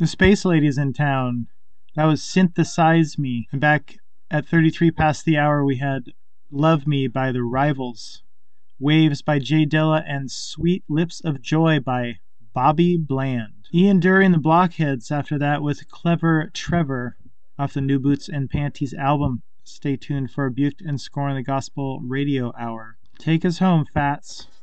The Space Lady's in town. That was Synthesize Me. And back at 33 past the hour, we had Love Me by The Rivals, Waves by Jay Dilla, and Sweet Lips of Joy by Bobby Bland. Ian Dury and the Blockheads after that with Clever Trevor off the New Boots and Panties album. Stay tuned for Buked and Scorn the Gospel Radio Hour. Take us home, Fats.